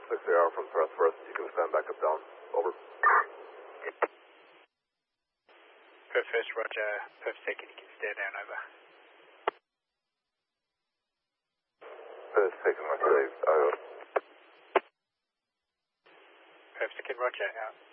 6AR from Thrust First, you can stand back up down. Over. Perth First, roger. Perth Second, you can stare down, over. Perth Second, roger. Over. Perth Second, roger, out.